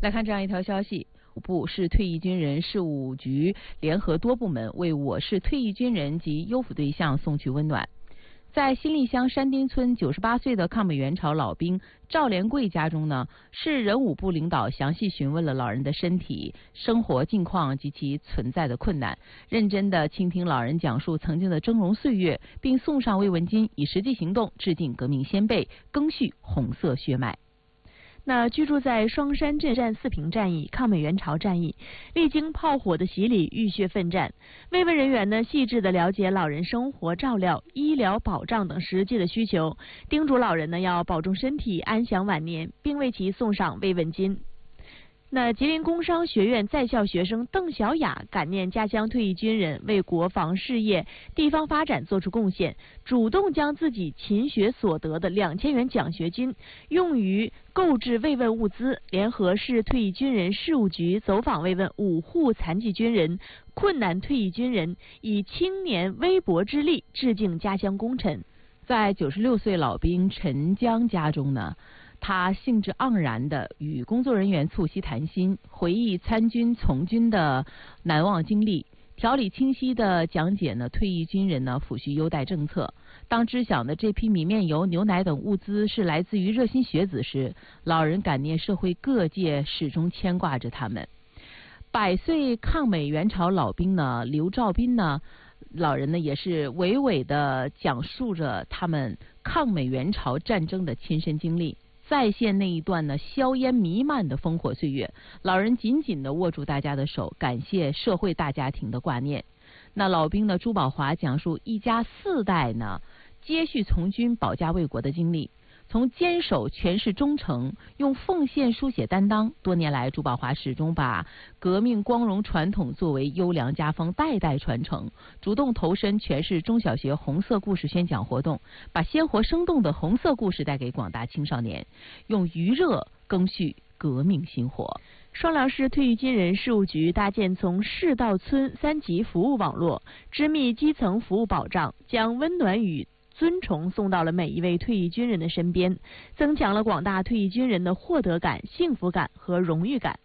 来看这样一条消息，部市退役军人事务局联合多部门为我市退役军人及优抚对象送去温暖。在新立乡山丁村98岁的抗美援朝老兵赵连贵家中呢，市人武部领导详细询问了老人的身体、生活境况及其存在的困难，认真地倾听老人讲述曾经的峥嵘岁月，并送上慰问金，以实际行动致敬革命先辈，赓续红色血脉。 那居住在双山镇战四平战役、抗美援朝战役，历经炮火的洗礼，浴血奋战。慰问人员呢，细致地了解老人生活照料、医疗保障等实际的需求，叮嘱老人呢要保重身体，安享晚年，并为其送上慰问金。那吉林工商学院在校学生邓小雅感念家乡退役军人为国防事业、地方发展做出贡献，主动将自己勤学所得的2000元奖学金用于购置慰问物资，联合市退役军人事务局走访慰问5户残疾军人、困难退役军人，以青年微薄之力致敬家乡功臣。 在96岁老兵陈江家中呢，他兴致盎然地与工作人员促膝谈心，回忆参军从军的难忘经历，条理清晰地讲解退役军人抚恤优待政策。当知晓这批米面油、牛奶等物资是来自于热心学子时，老人感念社会各界始终牵挂着他们。100岁抗美援朝老兵刘兆斌老人也是娓娓地讲述着他们抗美援朝战争的亲身经历，再现那一段硝烟弥漫的烽火岁月。老人紧紧地握住大家的手，感谢社会大家庭的挂念。那老兵朱宝华讲述一家4代接续从军保家卫国的经历，从坚守诠释忠诚，用奉献书写担当。多年来，朱宝华始终把革命光荣传统作为优良家风，代代传承，主动投身诠释中小学红色故事宣讲活动，把鲜活生动的红色故事带给广大青少年，用余热赓续革命薪火。 双辽市退役军人事务局搭建从市到村3级服务网络，织密基层服务保障，将温暖与尊崇送到了每一位退役军人的身边，增强了广大退役军人的获得感、幸福感和荣誉感。